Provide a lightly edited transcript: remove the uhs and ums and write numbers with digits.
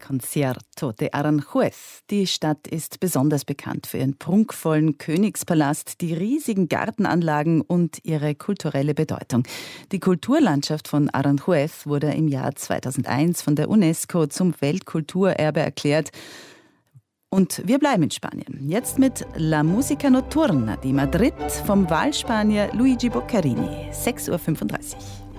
Concierto de Aranjuez. Die Stadt ist besonders bekannt für ihren prunkvollen Königspalast, die riesigen Gartenanlagen und ihre kulturelle Bedeutung. Die Kulturlandschaft von Aranjuez wurde im Jahr 2001 von der UNESCO zum Weltkulturerbe erklärt. Und wir bleiben in Spanien. Jetzt mit La Música Nocturna, die Madrid vom Wahlspanier Luigi Boccherini. 6:35 Uhr.